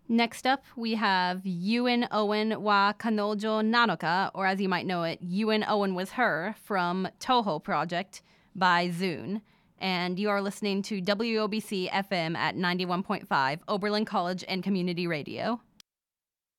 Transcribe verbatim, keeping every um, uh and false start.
Next up, we have Ewan Owen wa Kanojo Nanoka, or as you might know it, Ewan Owen was her, from Toho Project by Zune. And you are listening to W O B C F M at ninety-one point five, Oberlin College and Community Radio.